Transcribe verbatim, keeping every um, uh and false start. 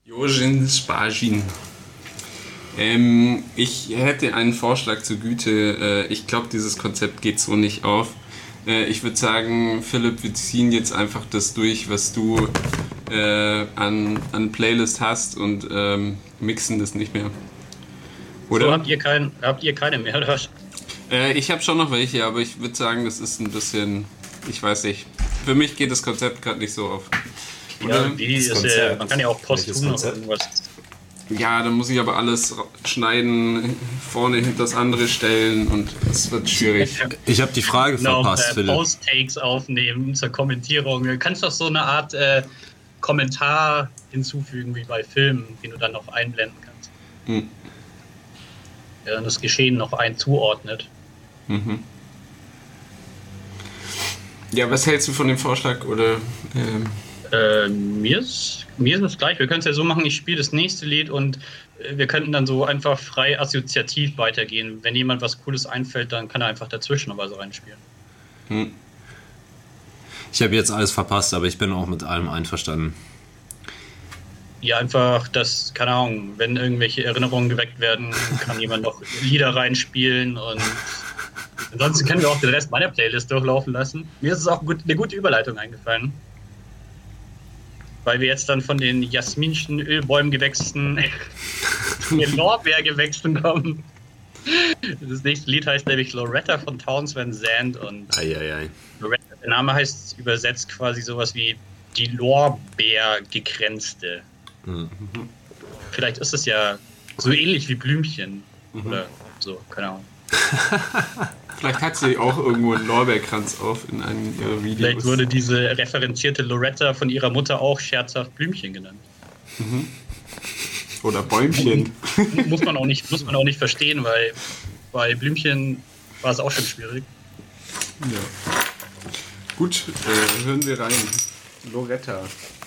Jojin Spajin. Ähm, ich hätte einen Vorschlag zur Güte. Äh, ich glaube, dieses Konzept geht so nicht auf. Äh, ich würde sagen, Philipp, wir ziehen jetzt einfach das durch, was du äh, an, an Playlist hast und ähm, mixen das nicht mehr. Oder? So, habt ihr, kein, habt ihr keine mehr, oder? Äh, ich habe schon noch welche, aber ich würde sagen, das ist ein bisschen, ich weiß nicht. Für mich geht das Konzept gerade nicht so auf. Oder? Ja, wie ist, äh, man kann ja auch posthum noch irgendwas. Ja, dann muss ich aber alles schneiden, vorne hinter das andere stellen und das wird schwierig. Ich habe die Frage Genau, verpasst, äh, Philipp. Post-Takes aufnehmen zur Kommentierung. Du kannst doch so eine Art äh, Kommentar hinzufügen, wie bei Filmen, den du dann noch einblenden kannst. Hm. Der dann das Geschehen noch einzuordnet. Mhm. Ja, was hältst du von dem Vorschlag? Oder ähm Äh, mir ist, mir ist es gleich. Wir können es ja so machen, ich spiele das nächste Lied und äh, wir könnten dann so einfach frei assoziativ weitergehen. Wenn jemand was Cooles einfällt, dann kann er einfach dazwischen noch was reinspielen. hm. Ich habe jetzt alles verpasst, aber ich bin auch mit allem einverstanden. Ja, einfach, dass, keine Ahnung, wenn irgendwelche Erinnerungen geweckt werden, kann jemand noch Lieder reinspielen und ansonsten können wir auch den Rest meiner Playlist durchlaufen lassen. Mir ist es auch gut, eine gute Überleitung eingefallen. Weil wir jetzt dann von den jasminischen Ölbäumgewächsen zu den Lorbeergewächsen kommen. Das nächste Lied heißt nämlich Loretta von Townes Van Zandt und Eieiei. Loretta, der Name heißt übersetzt quasi sowas wie die Lorbeergekränzte. Mhm. Vielleicht ist es ja so ähnlich wie Blümchen Mhm. oder so, keine Ahnung. Vielleicht hat sie auch irgendwo einen Lorbeerkranz auf in einem ihrer Videos. Vielleicht wurde diese referenzierte Loretta von ihrer Mutter auch scherzhaft Blümchen genannt. Mhm. Oder Bäumchen. muss, man auch nicht, muss man auch nicht verstehen, weil bei Blümchen war es auch schon schwierig. Ja. Gut, äh, hören wir rein. Loretta.